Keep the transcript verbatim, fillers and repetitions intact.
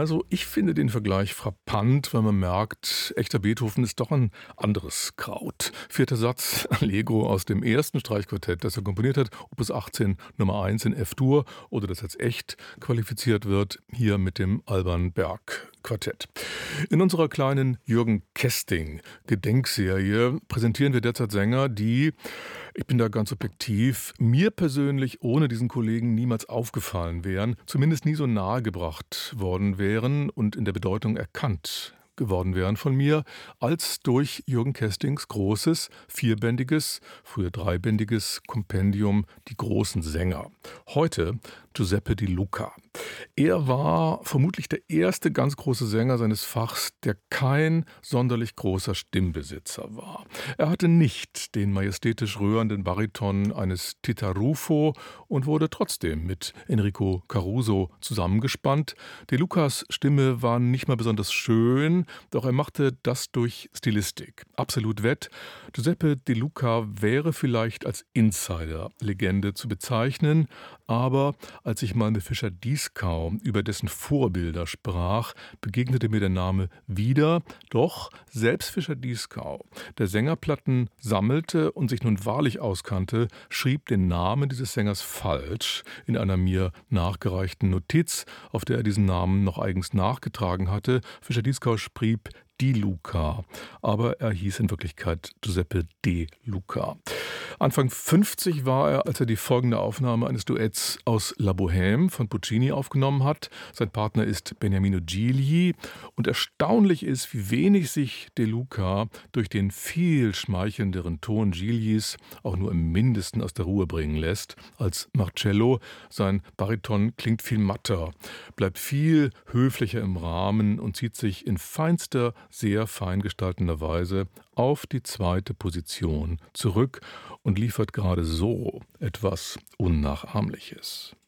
Also, ich finde den Vergleich frappant, weil man merkt, echter Beethoven ist doch ein anderes Kraut. Vierter Satz, Allegro aus dem ersten Streichquartett, das er komponiert hat, Opus achtzehn, Nummer eins in F-Dur, oder das als echt qualifiziert wird, hier mit dem Alban Berg Quartett. In unserer kleinen Jürgen Kesting-Gedenkserie präsentieren wir derzeit Sänger, die, ich bin da ganz objektiv, mir persönlich ohne diesen Kollegen niemals aufgefallen wären, zumindest nie so nahegebracht worden wären und in der Bedeutung erkannt geworden wären von mir, als durch Jürgen Kestings großes, vierbändiges, früher dreibändiges Kompendium Die großen Sänger. Heute Giuseppe Di Luca. Er war vermutlich der erste ganz große Sänger seines Fachs, der kein sonderlich großer Stimmbesitzer war. Er hatte nicht den majestätisch rührenden Bariton eines Titarufo und wurde trotzdem mit Enrico Caruso zusammengespannt. De Lucas Stimme war nicht mal besonders schön, doch er machte das durch Stilistik. Absolut wett. Giuseppe Di Luca wäre vielleicht als Insider-Legende zu bezeichnen, aber als ich mal mit Fischer Dieskau über dessen Vorbilder sprach, begegnete mir der Name wieder. Doch selbst Fischer Dieskau, der Sängerplatten sammelte und sich nun wahrlich auskannte, schrieb den Namen dieses Sängers falsch in einer mir nachgereichten Notiz, auf der er diesen Namen noch eigens nachgetragen hatte. Fischer Dieskau schrieb Di Luca, aber er hieß in Wirklichkeit Giuseppe De Luca. Anfang fünfzig war er, als er die folgende Aufnahme eines Duetts aus La Bohème von Puccini aufgenommen hat. Sein Partner ist Beniamino Gigli und erstaunlich ist, wie wenig sich De Luca durch den viel schmeichelnderen Ton Giglis auch nur im Mindesten aus der Ruhe bringen lässt als Marcello. Sein Bariton klingt viel matter, bleibt viel höflicher im Rahmen und zieht sich in feinster, sehr fein gestaltender Weise auf die zweite Position zurück und liefert gerade so etwas Unnachahmliches.